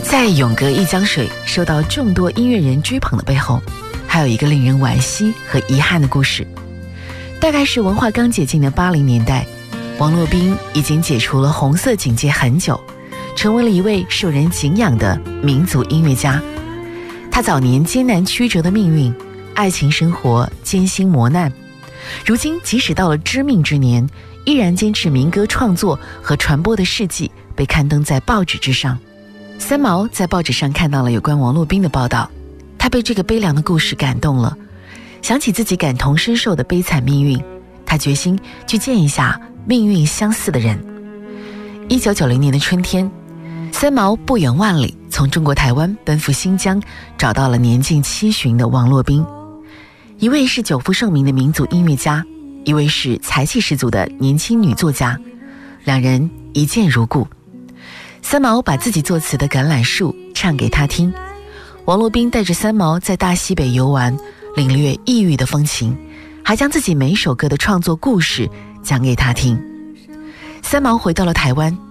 在永隔一江水受到众多音乐人追捧的背后，还有一个令人惋惜和遗憾的故事。大概是文化刚解禁的80年代，王洛宾已经解除了红色警戒很久，成为了一位受人敬仰的民族音乐家。他早年艰难曲折的命运，爱情生活艰辛磨难，如今即使到了知命之年，依然坚持民歌创作和传播的事迹被刊登在报纸之上。三毛在报纸上看到了有关王洛宾的报道，他被这个悲凉的故事感动了，想起自己感同身受的悲惨命运，他决心去见一下命运相似的人。1990年的春天，三毛不远万里从中国台湾奔赴新疆，找到了年近70的王洛宾。一位是久负盛名的民族音乐家，一位是才气十足的年轻女作家，两人一见如故。三毛把自己作词的《橄榄树》唱给他听，王洛宾带着三毛在大西北游玩，领略异域的风情，还将自己每首歌的创作故事讲给他听。三毛回到了台湾，